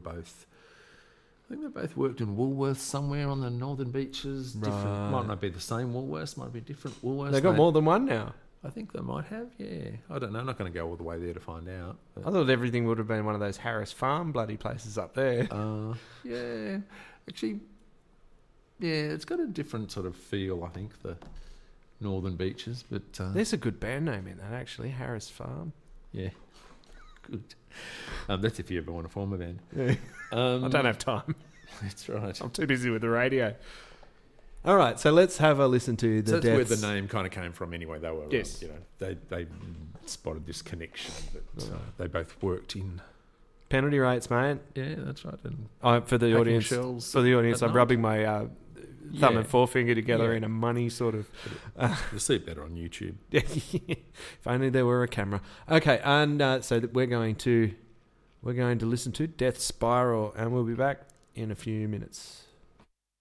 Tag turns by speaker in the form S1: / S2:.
S1: both. I think they both worked in Woolworths somewhere on the northern beaches.
S2: Right.
S1: Might not be the same Woolworths, might be different Woolworths.
S2: They got more than one now.
S1: I think they might have, yeah. I don't know. I'm not going to go all the way there to find out.
S2: I thought everything would have been one of those Harris Farm bloody places up there.
S1: Yeah. Actually, yeah, it's got a different sort of feel, I think, the northern beaches. But
S2: There's a good band name in that, actually, Harris Farm.
S1: yeah, good. That's if you ever want to form a band.
S2: Yeah. I don't have time.
S1: That's right.
S2: I'm too busy with the radio. All right, so let's have a listen to the
S1: So that's
S2: Deaths.
S1: where the name kind of came from anyway. They were,
S2: Yes.
S1: they spotted this connection that they both worked in.
S2: Penalty rates, mate.
S1: Yeah, that's right. And
S2: For the
S1: packing
S2: audience,
S1: shells
S2: I'm
S1: at night.
S2: rubbing my thumb
S1: Yeah.
S2: and forefinger together
S1: Yeah.
S2: in a money sort of...
S1: You'll see it better on YouTube.
S2: If only there were a camera. Okay, and so we're going to listen to Death Spiral, and we'll be back in a few minutes.